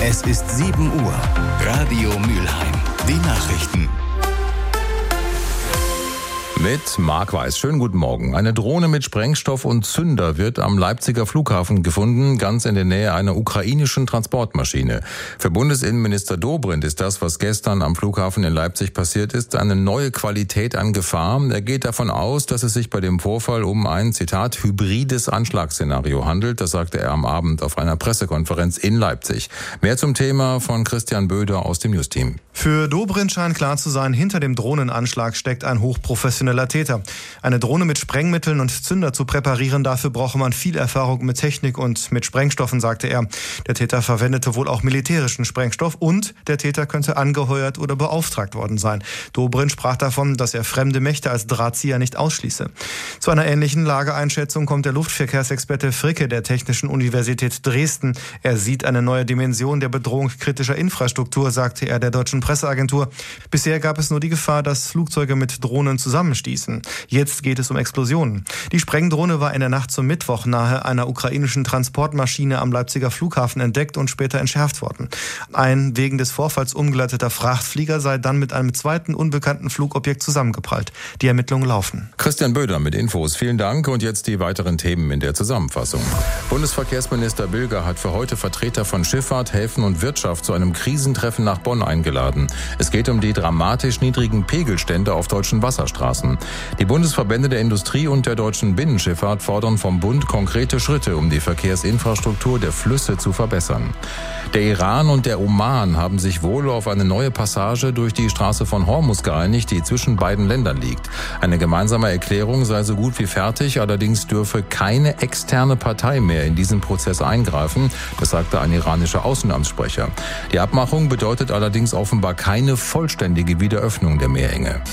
Es ist 7 Uhr. Radio Mülheim. Die Nachrichten. Mit Marc Weiß. Schönen guten Morgen. Eine Drohne mit Sprengstoff und Zünder wird am Leipziger Flughafen gefunden, ganz in der Nähe einer ukrainischen Transportmaschine. Für Bundesinnenminister Dobrindt ist das, was gestern am Flughafen in Leipzig passiert ist, eine neue Qualität an Gefahr. Er geht davon aus, dass es sich bei dem Vorfall um ein, Zitat, hybrides Anschlagsszenario handelt. Das sagte er am Abend auf einer Pressekonferenz in Leipzig. Mehr zum Thema von Christian Böder aus dem News-Team. Für Dobrindt scheint klar zu sein, hinter dem Drohnenanschlag steckt ein hochprofessioneller Täter. Eine Drohne mit Sprengmitteln und Zünder zu präparieren, dafür brauche man viel Erfahrung mit Technik und mit Sprengstoffen, sagte er. Der Täter verwendete wohl auch militärischen Sprengstoff und der Täter könnte angeheuert oder beauftragt worden sein. Dobrindt sprach davon, dass er fremde Mächte als Drahtzieher nicht ausschließe. Zu einer ähnlichen Lageeinschätzung kommt der Luftverkehrsexperte Fricke der Technischen Universität Dresden. Er sieht eine neue Dimension der Bedrohung kritischer Infrastruktur, sagte er der deutschen Presseagentur. Bisher gab es nur die Gefahr, dass Flugzeuge mit Drohnen zusammenstießen. Jetzt geht es um Explosionen. Die Sprengdrohne war in der Nacht zum Mittwoch nahe einer ukrainischen Transportmaschine am Leipziger Flughafen entdeckt und später entschärft worden. Ein wegen des Vorfalls umgeleiteter Frachtflieger sei dann mit einem zweiten unbekannten Flugobjekt zusammengeprallt. Die Ermittlungen laufen. Christian Böder mit Infos. Vielen Dank und jetzt die weiteren Themen in der Zusammenfassung. Bundesverkehrsminister Bilger hat für heute Vertreter von Schifffahrt, Häfen und Wirtschaft zu einem Krisentreffen nach Bonn eingeladen. Es geht um die dramatisch niedrigen Pegelstände auf deutschen Wasserstraßen. Die Bundesverbände der Industrie und der deutschen Binnenschifffahrt fordern vom Bund konkrete Schritte, um die Verkehrsinfrastruktur der Flüsse zu verbessern. Der Iran und der Oman haben sich wohl auf eine neue Passage durch die Straße von Hormuz geeinigt, die zwischen beiden Ländern liegt. Eine gemeinsame Erklärung sei so gut wie fertig, allerdings dürfe keine externe Partei mehr in diesen Prozess eingreifen, das sagte ein iranischer Außenamtssprecher. Die Abmachung bedeutet allerdings offenbar keine vollständige Wiederöffnung der Meerenge.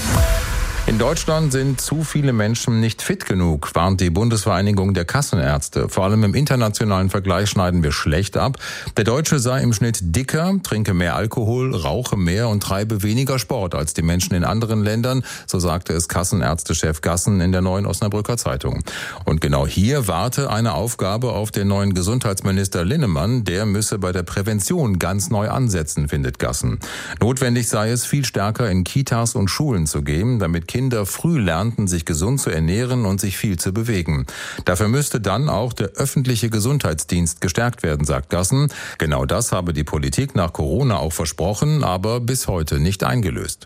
In Deutschland sind zu viele Menschen nicht fit genug, warnt die Bundesvereinigung der Kassenärzte. Vor allem im internationalen Vergleich schneiden wir schlecht ab. Der Deutsche sei im Schnitt dicker, trinke mehr Alkohol, rauche mehr und treibe weniger Sport als die Menschen in anderen Ländern, so sagte es Kassenärztechef Gassen in der Neuen Osnabrücker Zeitung. Und genau hier warte eine Aufgabe auf den neuen Gesundheitsminister Linnemann. Der müsse bei der Prävention ganz neu ansetzen, findet Gassen. Notwendig sei es, viel stärker in Kitas und Schulen zu gehen, damit Kinder früh lernten, sich gesund zu ernähren und sich viel zu bewegen. Dafür müsste dann auch der öffentliche Gesundheitsdienst gestärkt werden, sagt Gassen. Genau das habe die Politik nach Corona auch versprochen, aber bis heute nicht eingelöst.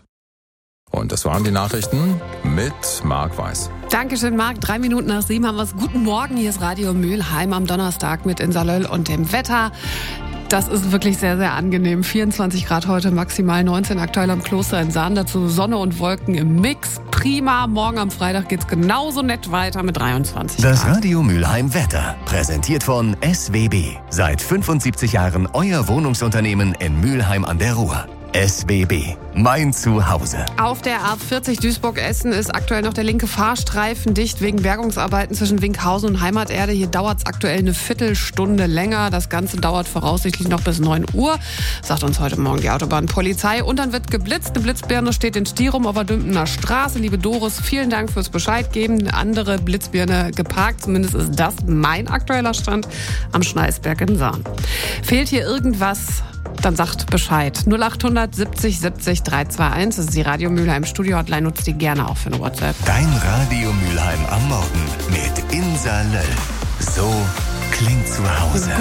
Und das waren die Nachrichten mit Marc Weiß. Dankeschön, Marc. 7:03 haben wir es. Guten Morgen, hier ist Radio Mülheim am Donnerstag mit Insa Löll und dem Wetter. Das ist wirklich sehr, sehr angenehm. 24 Grad heute, maximal 19 aktuell am Kloster in Sahn. Dazu Sonne und Wolken im Mix. Prima. Morgen am Freitag geht's genauso nett weiter mit 23 Grad. Das Radio Mülheim Wetter. Präsentiert von SWB. Seit 75 Jahren euer Wohnungsunternehmen in Mülheim an der Ruhr. SWB. Mein Zuhause. Auf der A40 Duisburg-Essen ist aktuell noch der linke Fahrstreifen dicht wegen Bergungsarbeiten zwischen Winkhausen und Heimaterde. Hier dauert es aktuell eine Viertelstunde länger. Das Ganze dauert voraussichtlich noch bis 9 Uhr, sagt uns heute Morgen die Autobahnpolizei. Und dann wird geblitzt. Eine Blitzbirne steht in Stierum auf der Dümpener Straße. Liebe Doris, vielen Dank fürs Bescheid geben. Eine andere Blitzbirne geparkt. Zumindest ist das mein aktueller Stand am Schneisberg in Sahn. Fehlt hier irgendwas? Dann sagt Bescheid. 0800 70 70 321. Das ist die Radio Mülheim Studio-Hotline. Nutzt die gerne auch für eine WhatsApp. Dein Radio Mülheim am Morgen mit Insa Löll. So klingt zu Hause.